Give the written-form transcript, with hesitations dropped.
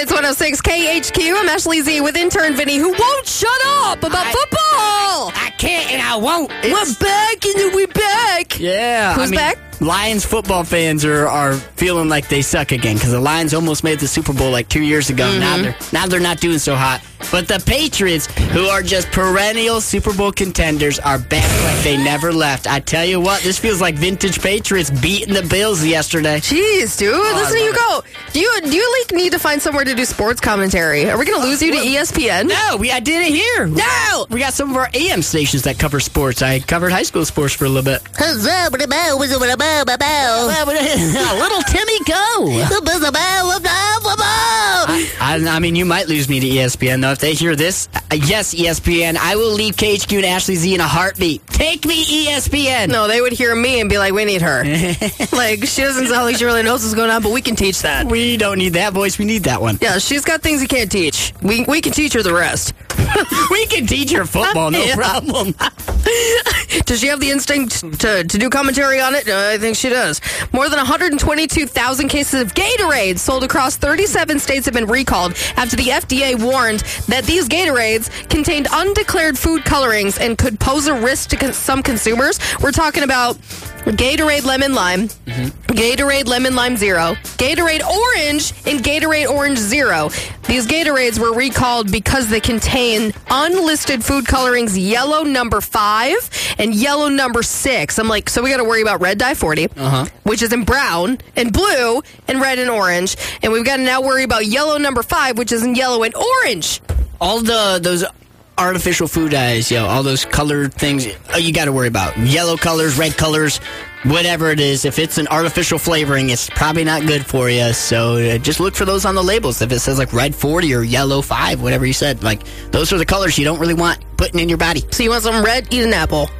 It's 106 KHQ. I'm Ashley Z with intern Vinny, who won't shut up about football. I can't and I won't. We're back and we're back. Yeah. Who's back? Lions football fans are feeling like they suck again because the Lions almost made the Super Bowl like 2 years ago. Mm-hmm. Now they're not doing so hot. But the Patriots, who are just perennial Super Bowl contenders, are back like they never left. I tell you what, this feels like vintage Patriots beating the Bills yesterday. Jeez, dude. Listen to you go. Do you like need to find somewhere to do sports commentary? Are we going to lose you to ESPN? No, I did it here. No! We got some of our AM stations that cover sports. I covered high school sports for a little bit. Little Timmy, go. I mean, you might lose me to ESPN, though. If they hear this, yes, ESPN, I will leave KHQ and Ashley Z in a heartbeat. Take me, ESPN. No, they would hear me and be like, we need her. Like, she doesn't sound like she really knows what's going on, but we can teach that. We don't need that voice. We need that one. Yeah, she's got things you can't teach. We can teach her the rest. We can teach her football, no problem. Does she have the instinct to do commentary on it? I think she does. More than 122,000 cases of Gatorade sold across 37 states have been recalled after the FDA warned that these Gatorades contained undeclared food colorings and could pose a risk to some consumers. We're talking about Gatorade Lemon Lime, Gatorade Lemon Lime Zero, Gatorade Orange, and Gatorade Orange Zero. These Gatorades were recalled because they contain unlisted food colorings yellow number 5 and yellow number 6. I'm like, so we got to worry about red dye 40, which is in brown and blue and red and orange. And we've got to now worry about yellow number 5, which is in yellow and orange. All those artificial food dyes, all those colored things, you got to worry about. Yellow colors, red colors, whatever it is. If it's an artificial flavoring, it's probably not good for you. So just look for those on the labels. If it says like red 40 or yellow 5, whatever you said, like those are the colors you don't really want putting in your body. So you want some red, eat an apple.